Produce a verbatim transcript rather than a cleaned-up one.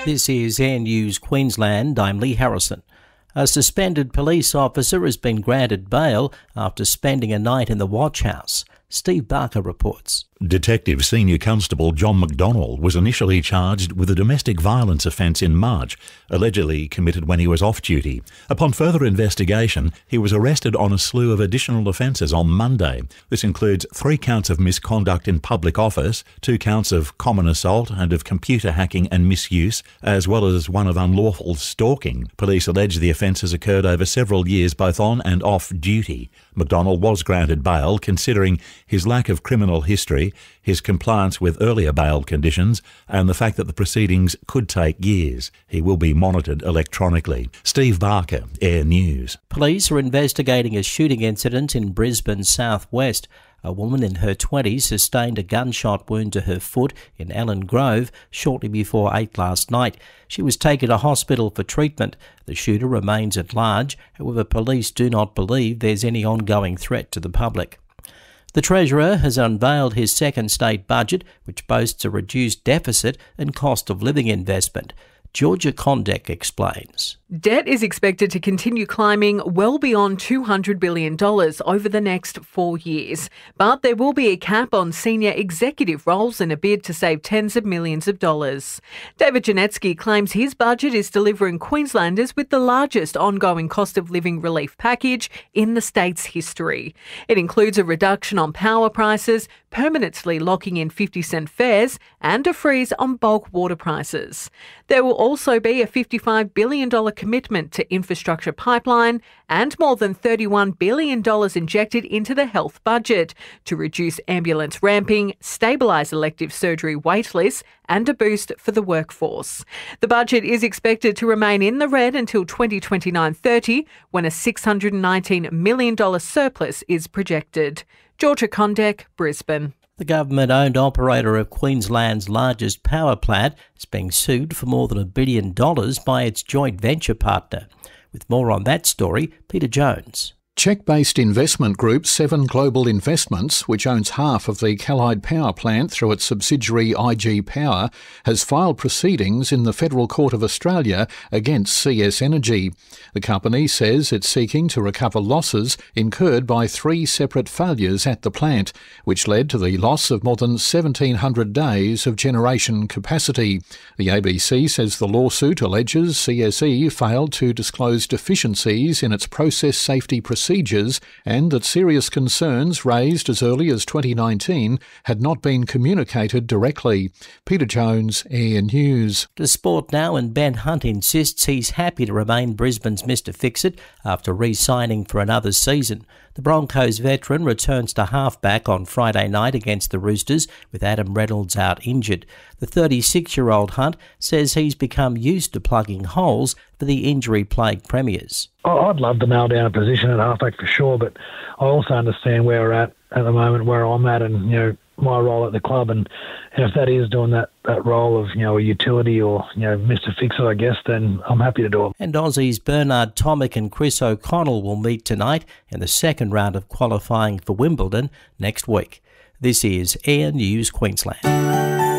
This is Air News Queensland. I'm Lee Harrison. A suspended police officer has been granted bail after spending a night in the watch house. Steve Barker reports. Detective Senior Constable John McDonnell was initially charged with a domestic violence offence in March, allegedly committed when he was off duty. Upon further investigation, he was arrested on a slew of additional offences on Monday. This includes three counts of misconduct in public office, two counts of common assault and of computer hacking and misuse, as well as one of unlawful stalking. Police allege the offences occurred over several years both on and off duty. McDonnell was granted bail considering his lack of criminal history, his compliance with earlier bail conditions, and the fact that the proceedings could take years. He will be monitored electronically. Steve Barker, Air News. Police are investigating a shooting incident in Brisbane's southwest. A woman in her twenties sustained a gunshot wound to her foot in Ellen Grove shortly before eight last night. She was taken to hospital for treatment. The shooter remains at large. However, police do not believe there's any ongoing threat to the public. The Treasurer has unveiled his second state budget, which boasts a reduced deficit and cost of living investment. Georgia Condek explains. Debt is expected to continue climbing well beyond two hundred billion dollars over the next four years. But there will be a cap on senior executive roles in a bid to save tens of millions of dollars. David Janetsky claims his budget is delivering Queenslanders with the largest ongoing cost of living relief package in the state's history. It includes a reduction on power prices, permanently locking in fifty cent fares, and a freeze on bulk water prices. There will also be a fifty-five billion dollars commitment to infrastructure pipeline and more than thirty-one billion dollars injected into the health budget to reduce ambulance ramping, stabilise elective surgery waitlists and a boost for the workforce. The budget is expected to remain in the red until twenty twenty-nine thirty, when a six hundred nineteen million dollars surplus is projected. Georgia Condek, Brisbane. The government-owned operator of Queensland's largest power plant is being sued for more than a billion dollars by its joint venture partner. With more on that story, Peter Jones. Czech-based investment group Seven Global Investments, which owns half of the Callide Power Plant through its subsidiary I G Power, has filed proceedings in the Federal Court of Australia against C S Energy. The company says it's seeking to recover losses incurred by three separate failures at the plant, which led to the loss of more than seventeen hundred days of generation capacity. The A B C says the lawsuit alleges C S E failed to disclose deficiencies in its process safety procedures procedures and that serious concerns raised as early as twenty nineteen had not been communicated directly. Peter Jones, Air News. To sport now, and Ben Hunt insists he's happy to remain Brisbane's Mister Fix-It after re-signing for another season. The Broncos veteran returns to halfback on Friday night against the Roosters with Adam Reynolds out injured. The thirty-six-year-old Hunt says he's become used to plugging holes for the injury-plagued Premiers. I'd love to nail down a position at halfback for sure, but I also understand where we're at at the moment, where I'm at, and you know my role at the club, and, and if that is doing that, that role of you know a utility or you know Mister Fix-It, I guess, then I'm happy to do it. And Aussies Bernard Tomic and Chris O'Connell will meet tonight in the second round of qualifying for Wimbledon next week. This is Air News Queensland.